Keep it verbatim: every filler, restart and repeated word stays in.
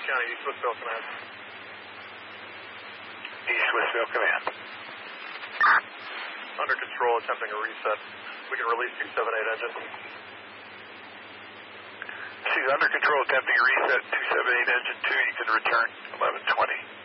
County, East Westville Command. East Westville Command. Under control, attempting a reset. We can release two seven eight engine. She's under control, attempting a reset, two seven eight engine two, you can return eleven twenty.